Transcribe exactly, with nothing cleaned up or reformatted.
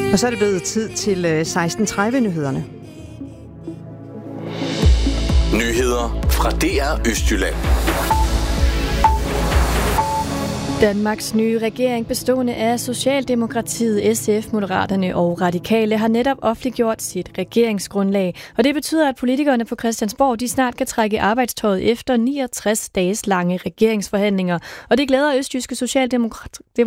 Og så er det blevet tid til seksten tredive-nyhederne. Nyheder fra D R Østjylland. Danmarks nye regering bestående af Socialdemokratiet, S F, Moderaterne og Radikale har netop offentliggjort sit regeringsgrundlag. Og det betyder, at politikerne på Christiansborg de snart kan trække arbejdstøjet efter niogtres dages lange regeringsforhandlinger. Og det glæder østjyske socialdemokrater